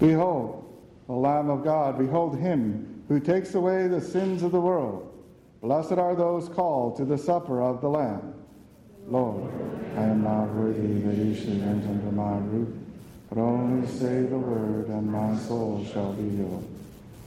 Behold, the Lamb of God, behold him who takes away the sins of the world. Blessed are those called to the supper of the Lamb. Lord, I am not worthy that you should enter under my roof, but only say the word, and my soul shall be healed.